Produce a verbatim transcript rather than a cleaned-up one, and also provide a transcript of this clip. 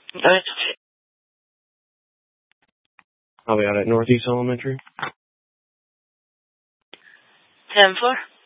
Okay. Are we out at Northeast Elementary? Ten four.